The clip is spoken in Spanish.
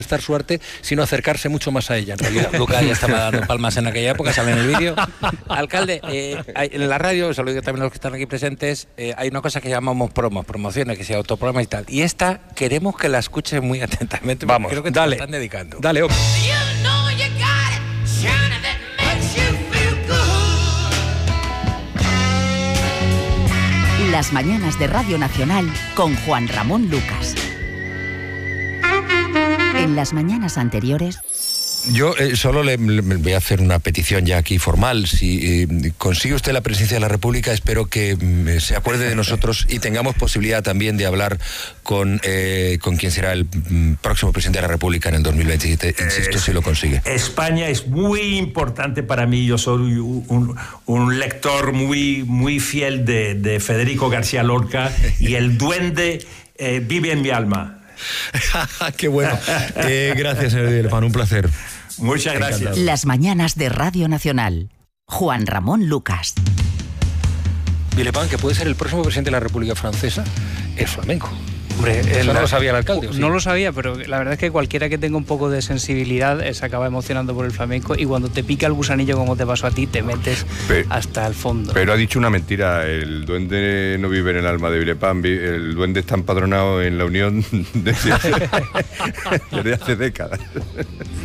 estar su arte, sino acercarse mucho más a ella, en realidad. Lucas ya estaba dando palmas en aquella época, sale en el vídeo. Alcalde, en la radio, se lo digo también a los que están aquí presentes, hay una cosa que llamamos promociones, que se autoprograman y tal. Y esta queremos que la escuchen muy atentamente. Vamos, creo que te dale, la están dedicando. Dale, op. Las mañanas de Radio Nacional con Juan Ramón Lucas. En las mañanas anteriores... Yo solo le voy a hacer una petición ya aquí formal. Si consigue usted la presidencia de la República, espero que se acuerde de nosotros y tengamos posibilidad también de hablar con quien será el próximo presidente de la República en el 2027. Insisto, si lo consigue. España es muy importante para mí. Yo soy un lector muy fiel de Federico García Lorca y el duende vive en mi alma. Qué bueno. Gracias, señor Vilepán, un placer. Muchas gracias. Encantado. Las mañanas de Radio Nacional. Juan Ramón Lucas. Vilepán, que puede ser el próximo presidente de la República Francesa, es flamenco. Hombre, Eso no lo sabía el alcalde, ¿o sí? No lo sabía, pero la verdad es que cualquiera que tenga un poco de sensibilidad se acaba emocionando por el flamenco, y cuando te pica el gusanillo como te pasó a ti, te metes hasta el fondo. Pero ha dicho una mentira, el duende no vive en el alma de Vilepán, el duende está empadronado en la Unión desde hace décadas.